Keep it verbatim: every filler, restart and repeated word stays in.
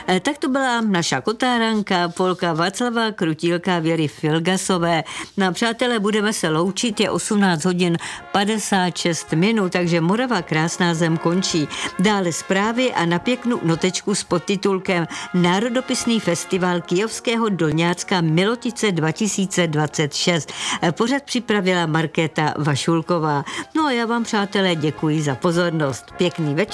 Tak to byla naša kotáranka, polka Václava Krutílka, Věry Filgasové. No přátelé, budeme se loučit, je osmnáct hodin padesát šest minut, takže Morava krásná zem končí. Dále zprávy a na pěknou notečku s podtitulkem Národopisný festival Kyjovského Doňácka Milotice dva tisíce dvacet šest. Pořad připravila Markéta Vašulková. No a já vám, přátelé, děkuji za pozornost. Pěkný večer.